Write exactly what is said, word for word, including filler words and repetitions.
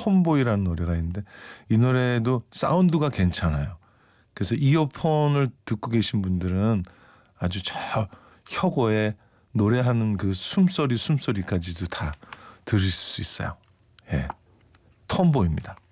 톰보이라는 노래가 있는데 이 노래도 사운드가 괜찮아요. 그래서 이어폰을 듣고 계신 분들은 아주 저 혁오의 노래하는 그 숨소리 숨소리까지도 다 들으실 수 있어요. 예, 톰보이입니다.